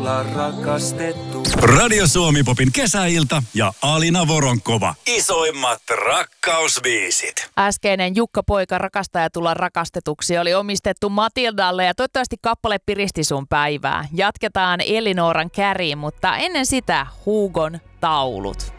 tulla rakastettu. Radio Suomi-popin kesäilta ja Alina Voronkova. Isoimmat rakkausbiisit. Äskeinen Jukka Poika rakastaa ja tulla rakastetuksi oli omistettu Matildalle ja toivottavasti kappale piristi sun päivää. Jatketaan Elinoran Käriin, mutta ennen sitä Hugon taulut.